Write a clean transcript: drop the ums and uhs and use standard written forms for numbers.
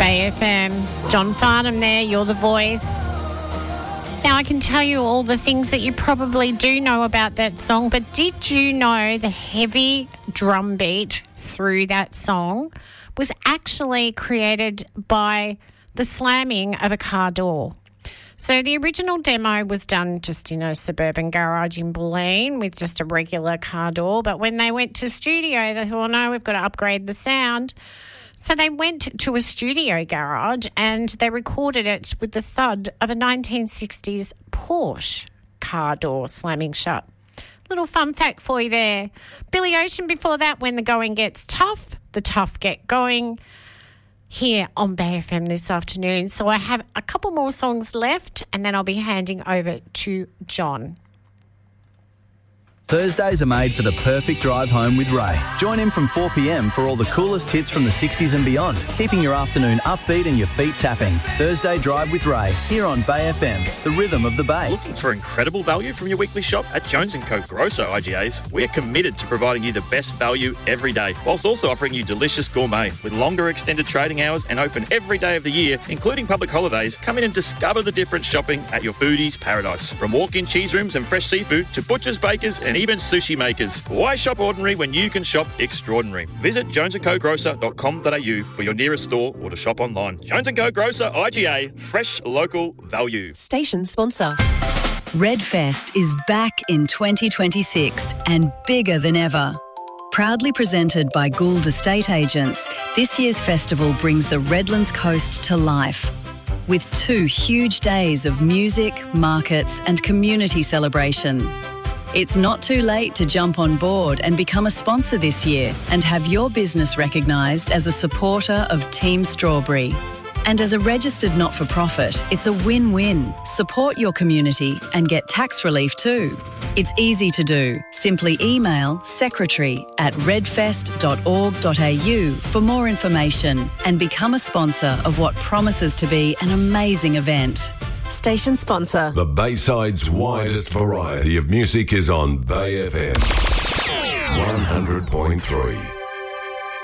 Bay FM. John Farnham there, You're the Voice. Now, I can tell you all the things that you probably do know about that song, but did you know the heavy drum beat through that song was actually created by the slamming of a car door? So the original demo was done just in a suburban garage in Bulleen with just a regular car door. But when they went to studio, they thought, no, we've got to upgrade the sound. So they went to a studio garage and they recorded it with the thud of a 1960s Porsche car door slamming shut. Little fun fact for you there. Billy Ocean before that, When the Going Gets Tough, the tough get going, here on Bay FM this afternoon. So I have a couple more songs left and then I'll be handing over to John. Thursdays are made for the perfect drive home with Ray. Join him from 4 p.m. for all the coolest hits from the 60s and beyond, keeping your afternoon upbeat and your feet tapping. Thursday Drive with Ray, here on Bay FM, the rhythm of the Bay. Looking for incredible value from your weekly shop? At Jones & Co Grosso IGAs, we are committed to providing you the best value every day, whilst also offering you delicious gourmet. With longer extended trading hours and open every day of the year, including public holidays, come in and discover the difference shopping at your foodie's paradise. From walk-in cheese rooms and fresh seafood to butchers, bakers and even sushi makers. Why shop ordinary when you can shop extraordinary? Visit jonesandcogrocer.com.au for your nearest store or to shop online. Jones & Co Grocer IGA, fresh local value. Station sponsor. Redfest is back in 2026 and bigger than ever. Proudly presented by Gould Estate Agents, this year's festival brings the Redlands coast to life. With 2 huge days of music, markets and community celebration. It's not too late to jump on board and become a sponsor this year and have your business recognised as a supporter of Team Strawberry. And as a registered not-for-profit, it's a win-win. Support your community and get tax relief too. It's easy to do. Simply email secretary@redfest.org.au for more information and become a sponsor of what promises to be an amazing event. Station sponsor. The Bayside's widest variety of music is on Bay FM 100.3.